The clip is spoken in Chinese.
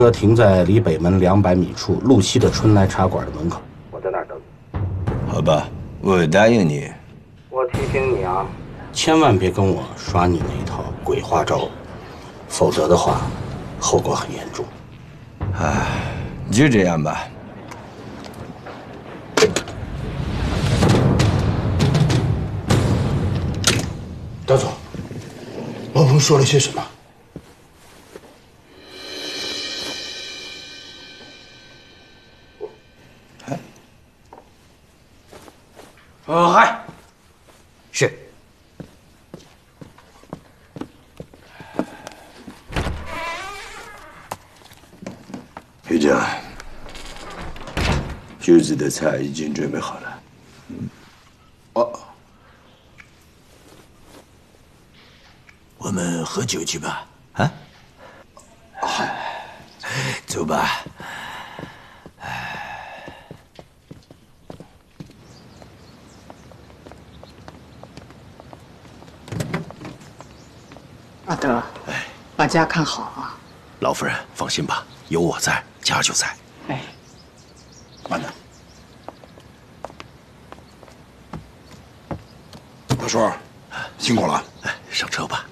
车停在离北门200米处路西的春来茶馆的门口，我在那儿等你。 好吧，我答应你。 我提醒你啊，千万别跟我耍你那一套鬼花招，否则的话，后果很严重。 唉，就这样吧。 大总，罗鹏说了些什么？ 嗨，是。 局长，橘子的菜已经准备好了。 哦， 我们喝酒去吧。啊？走吧。 阿德，把家看好啊！ 老夫人放心吧，有我在，家就在。 哎， 慢点。大叔，辛苦了。 哎，上车吧。